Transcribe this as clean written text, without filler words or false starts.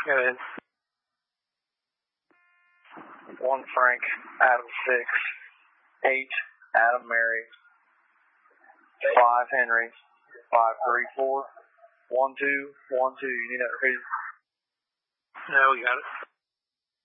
Go ahead. 1 Frank, Adam 6, 8 Adam Mary, 5 Henry, 534, 1212. You need that repeated? No, we got it.